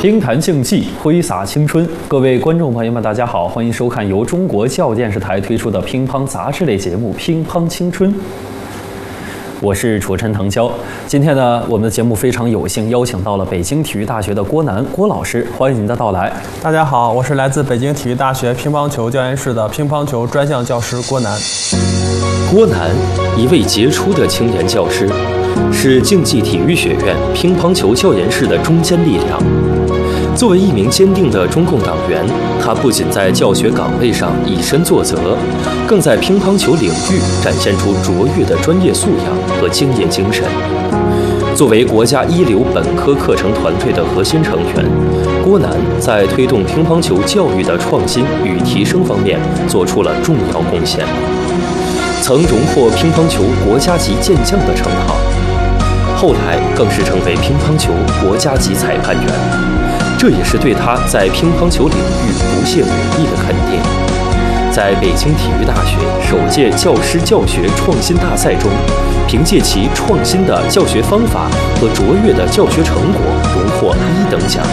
乒坛竞技，挥洒青春。各位观众朋友们，大家好，欢迎收看由中国教育电视台推出的乒乓杂志类节目《乒乓青春》。我是楚琛藤椒。今天呢，我们的节目非常有幸邀请到了北京体育大学的郭楠郭老师，欢迎您的到来。 大家好，我是来自北京体育大学乒乓球教研室的乒乓球专项教师郭楠。 郭楠，一位杰出的青年教师，是竞技体育学院乒乓球教研室的中坚力量。作为一名坚定的中共党员，他不仅在教学岗位上以身作则，更在乒乓球领域展现出卓越的专业素养和敬业精神。作为国家一流本科课程团队的核心成员，郭楠在推动乒乓球教育的创新与提升方面做出了重要贡献，曾荣获乒乓球国家级健将的称号，后来更是成为乒乓球国家级裁判员。这也是对他在乒乓球领域不懈努力的肯定。在北京体育大学首届教师教学创新大赛中，凭借其创新的教学方法和卓越的教学成果，荣获1等奖。